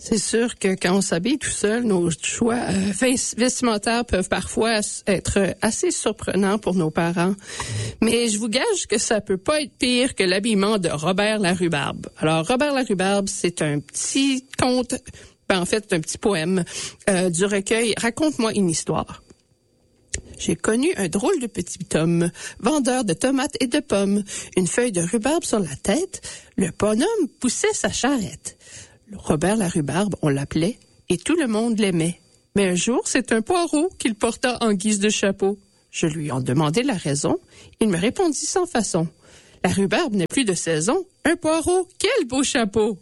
C'est sûr que quand on s'habille tout seul, nos choix vestimentaires peuvent parfois être assez surprenants pour nos parents. Mais je vous gage que ça peut pas être pire que l'habillement de Robert Larhubarbe. Alors, Robert Larhubarbe, c'est un petit conte, en fait, un petit poème du recueil « Raconte-moi une histoire ». J'ai connu un drôle de petit homme, vendeur de tomates et de pommes, une feuille de rhubarbe sur la tête. Le bonhomme poussait sa charrette. Robert Larhubarbe, on l'appelait, et tout le monde l'aimait. Mais un jour, c'est un poireau qu'il porta en guise de chapeau. Je lui en demandai la raison. Il me répondit sans façon. La rhubarbe n'est plus de saison. Un poireau, quel beau chapeau!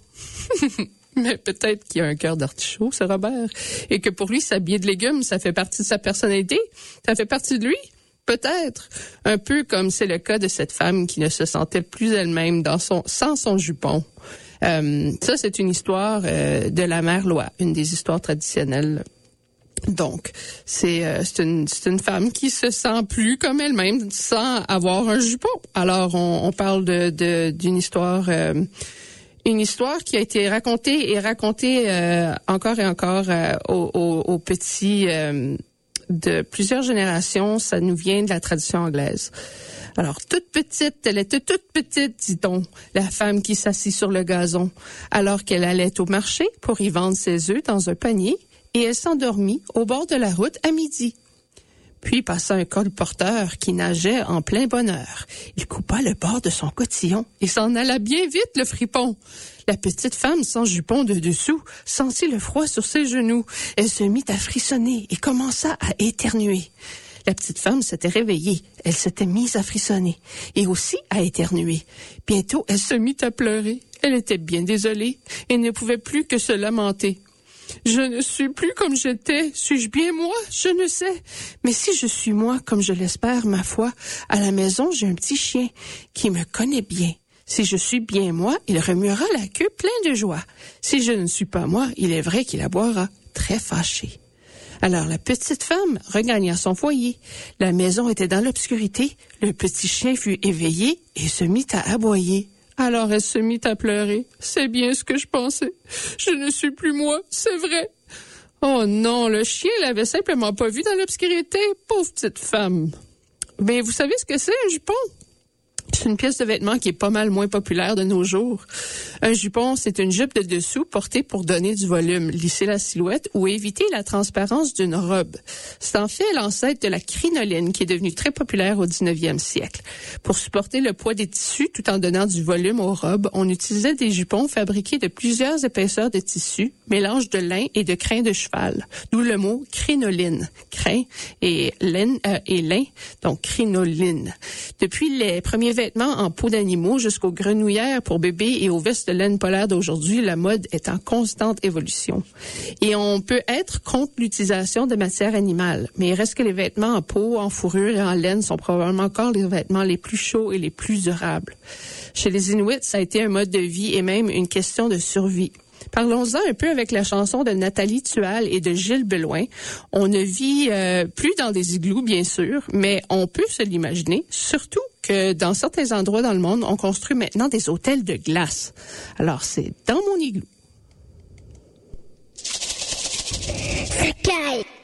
Mais peut-être qu'il a un cœur d'artichaut, ce Robert, et que pour lui, s'habiller de légumes, ça fait partie de sa personnalité, ça fait partie de lui. Peut-être. Un peu comme c'est le cas de cette femme qui ne se sentait plus elle-même sans son jupon. Ça, c'est une histoire de la mère Loi, une des histoires traditionnelles. Donc, c'est une femme qui se sent plus comme elle-même sans avoir un jupon. Alors, on parle d'une histoire... une histoire qui a été racontée encore et encore aux petits de plusieurs générations. Ça nous vient de la tradition anglaise. Alors, elle était toute petite, dit-on, la femme qui s'assit sur le gazon, alors qu'elle allait au marché pour y vendre ses œufs dans un panier, et elle s'endormit au bord de la route à midi. Puis passa un colporteur qui nageait en plein bonheur. Il coupa le bord de son cotillon et s'en alla bien vite, le fripon. La petite femme sans jupon de dessous sentit le froid sur ses genoux. Elle se mit à frissonner et commença à éternuer. La petite femme s'était réveillée. Elle s'était mise à frissonner et aussi à éternuer. Bientôt, elle se mit à pleurer. Elle était bien désolée et ne pouvait plus que se lamenter. Je ne suis plus comme j'étais. Suis-je bien moi? Je ne sais. Mais si je suis moi, comme je l'espère, ma foi, à la maison, j'ai un petit chien qui me connaît bien. Si je suis bien moi, il remuera la queue plein de joie. Si je ne suis pas moi, il est vrai qu'il aboiera, très fâché. Alors la petite femme regagna son foyer. La maison était dans l'obscurité. Le petit chien fut éveillé et se mit à aboyer. Alors elle se mit à pleurer. C'est bien ce que je pensais. Je ne suis plus moi, c'est vrai. Oh non, le chien l'avait simplement pas vu dans l'obscurité. Pauvre petite femme. Mais vous savez ce que c'est, un jupon? C'est une pièce de vêtement qui est pas mal moins populaire de nos jours. Un jupon, c'est une jupe de dessous portée pour donner du volume, lisser la silhouette ou éviter la transparence d'une robe. C'est en fait l'ancêtre de la crinoline qui est devenue très populaire au 19e siècle. Pour supporter le poids des tissus tout en donnant du volume aux robes, on utilisait des jupons fabriqués de plusieurs épaisseurs de tissu, mélange de lin et de crin de cheval, d'où le mot crinoline, crin et lin, donc crinoline. Depuis les premiers vêtements en peau d'animaux jusqu'aux grenouillères pour bébés et aux vestes de laine polaire d'aujourd'hui, la mode est en constante évolution. Et on peut être contre l'utilisation de matières animales, mais il reste que les vêtements en peau, en fourrure et en laine sont probablement encore les vêtements les plus chauds et les plus durables. Chez les Inuits, ça a été un mode de vie et même une question de survie. Parlons-en un peu avec la chanson de Nathalie Tual et de Gilles Beloin. On ne vit plus dans des igloos, bien sûr, mais on peut se l'imaginer, surtout que dans certains endroits dans le monde, on construit maintenant des hôtels de glace. Alors, c'est dans mon igloo. Sky.